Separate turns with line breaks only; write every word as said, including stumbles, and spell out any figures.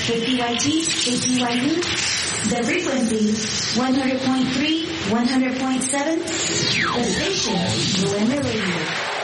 K P Y T, K P Y U. The frequency, one hundred point three, one hundred point seven. The station, Nuena Radio.